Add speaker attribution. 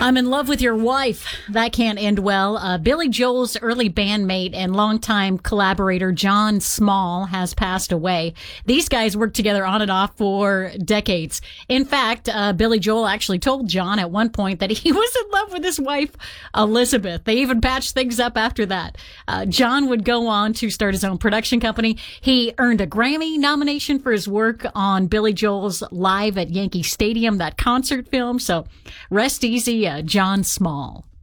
Speaker 1: I'm in love with your wife. That can't end well. Billy Joel's early bandmate and longtime collaborator John Small has passed away. These guys worked together on and off for decades. In fact, Billy Joel actually told John at one point that he was in love with his wife, Elizabeth. They even patched things up after that. John would go on to start his own production company. He earned a Grammy nomination for his work on Billy Joel's Live at Yankee Stadium, that concert film. So rest easy, John Small.